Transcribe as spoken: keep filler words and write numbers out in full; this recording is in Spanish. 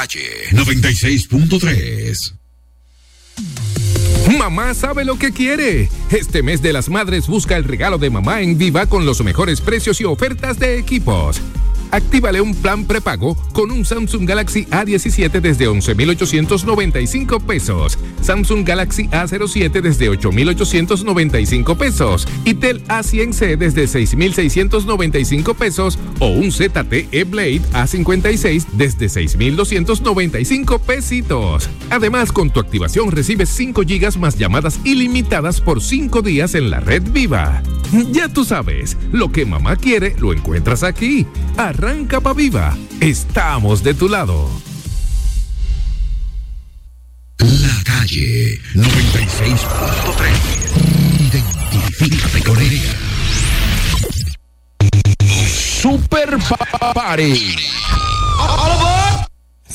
calle noventa y seis punto tres. Mamá sabe lo que quiere. Este mes de las madres busca el regalo de mamá en Viva con los mejores precios y ofertas de equipos. Actívale un plan prepago con un Samsung Galaxy A diecisiete desde once mil ochocientos noventa y cinco pesos, Samsung Galaxy A cero siete desde ocho mil ochocientos noventa y cinco pesos y Tel A cien C desde seis mil seiscientos noventa y cinco pesos o un Z T E Blade A cincuenta y seis desde seis mil doscientos noventa y cinco pesitos. Además, con tu activación recibes cinco gigas más llamadas ilimitadas por cinco días en la red Viva. Ya tú sabes, lo que mamá quiere lo encuentras aquí. Arranca pa' Viva. Estamos de tu lado. La calle noventa y seis punto tres. Identifícate con ella. Super Party.